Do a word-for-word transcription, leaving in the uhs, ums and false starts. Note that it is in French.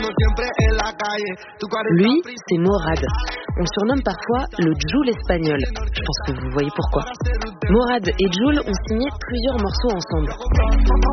Lui, c'est Morad. On le surnomme parfois le Jul espagnol. Je pense que vous voyez pourquoi. Morad et Jul ont signé plusieurs morceaux ensemble.